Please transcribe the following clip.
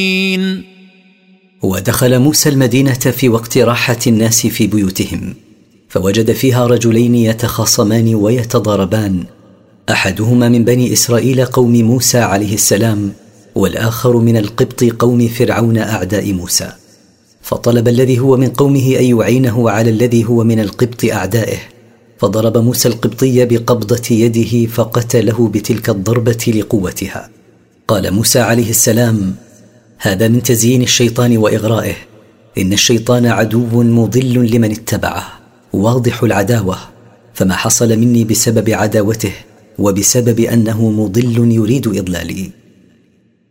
ودخل موسى المدينة في وقت راحة الناس في بيوتهم، فوجد فيها رجلين يتخاصمان ويتضاربان، أحدهما من بني إسرائيل قوم موسى عليه السلام، والآخر من القبط قوم فرعون أعداء موسى. فطلب الذي هو من قومه أن يعينه على الذي هو من القبط أعدائه، فضرب موسى القبطي بقبضة يده فقتله بتلك الضربة لقوتها. قال موسى عليه السلام: هذا من تزيين الشيطان وإغرائه، إن الشيطان عدو مضل لمن اتبعه واضح العداوة، فما حصل مني بسبب عداوته وبسبب أنه مضل يريد إضلالي.